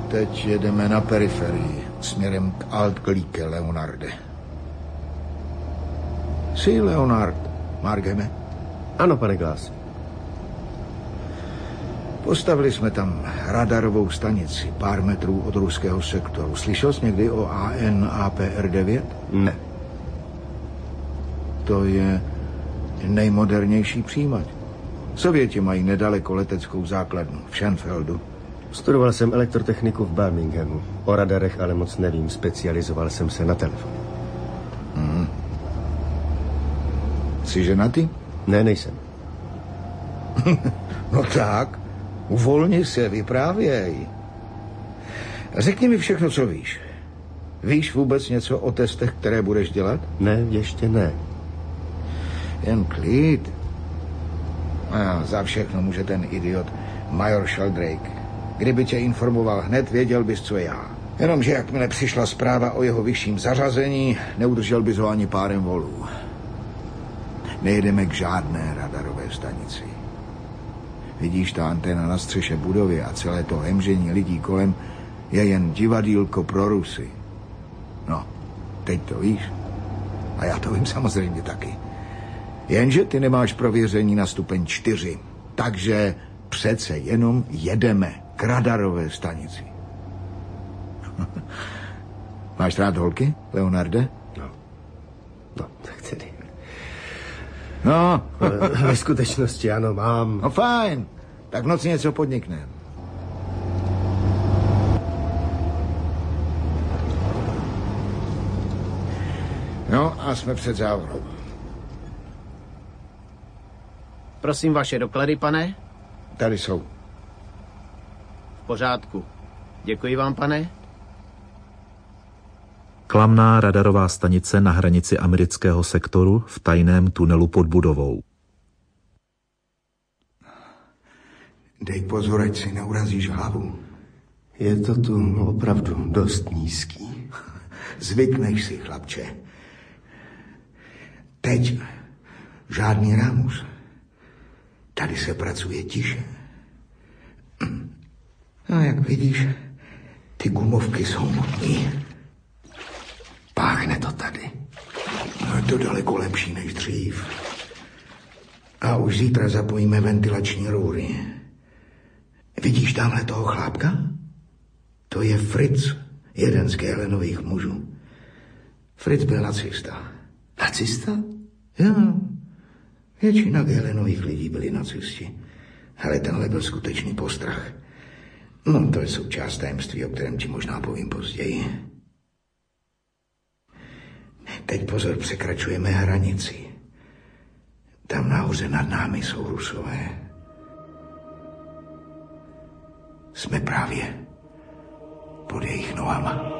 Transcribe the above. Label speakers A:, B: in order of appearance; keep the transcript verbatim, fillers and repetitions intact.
A: teď jedeme na periferii, směrem k Altglíke, Leonarde. Jsi Leonard Margeme?
B: Ano, pane Glass.
A: Postavili jsme tam radarovou stanici pár metrů od ruského sektoru. Slyšel jsi někdy o A N A P R devět?
B: Ne.
A: To je nejmodernější přijímač. Sověti mají nedaleko leteckou základnu v Schenfeldu.
B: Studoval jsem elektrotechniku v Birminghamu. O radarech ale moc nevím. Specializoval jsem se na telefon.
A: Hmm. Jsi ženatý?
B: Ne, nejsem.
A: No tak, uvolni se, vyprávěj. Řekni mi všechno, co víš. Víš vůbec něco o testech, které budeš dělat?
B: Ne, ještě ne.
A: Jen klid. A za všechno může ten idiot major Sheldrake. Kdyby tě informoval hned, věděl bys, co já. Jenomže jakmile přišla zpráva o jeho vyšším zařazení, neudržel bys ho ani párem volů. Nejedeme k žádné radarové stanici. Vidíš, ta anténa na střeše budovy a celé to hemžení lidí kolem je jen divadýlko pro Rusy. No, teď to víš. A já to vím samozřejmě taky. Jenže ty nemáš prověření na stupeň čtyři. Takže přece jenom jedeme k radarové stanici. Máš rád holky, Leonarde?
B: No, no tak tedy.
A: No.
B: Ve skutečnosti ano, mám.
A: No fajn, tak v noci něco podnikneme. No a jsme před závorou.
C: Prosím vaše doklady, pane?
A: Tady jsou.
C: V pořádku. Děkuji vám, pane.
D: Klamná radarová stanice na hranici amerického sektoru v tajném tunelu pod budovou.
A: Dej pozor, ať si neurazíš hlavu.
B: Je to tu opravdu dost nízký.
A: Zvykneš si, chlapče. Teď žádný rámus. Tady se pracuje tiše. A jak vidíš, ty gumovky jsou mutný.
B: Páchne to tady.
A: No je to daleko lepší než dřív. A už zítra zapojíme ventilační růry. Vidíš tamhle toho chlápka? To je Fritz, jeden z Gehlenových mužů. Fritz byl nacista.
B: Nacista?
A: Jo. Většina Gehlenových lidí byli nacisti. Ale tenhle byl skutečný postrach. No, to je součást tajemství, o kterém ti možná povím později. Teď pozor, překračujeme hranici. Tam nahoře nad námi jsou Rusové. Jsme právě pod jejich nohama.